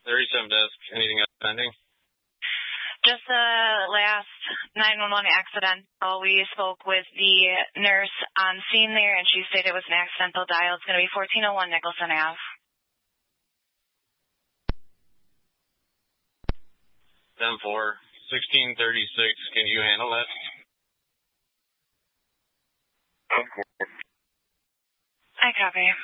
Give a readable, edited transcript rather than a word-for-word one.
37 desk. Anything else pending? Just the last 911 accident. We spoke with the nurse on scene there, and she stated it was an accidental dial. It's going to be 1401 Nicholson Ave. 10-4, 1636. Can you handle that? I copy.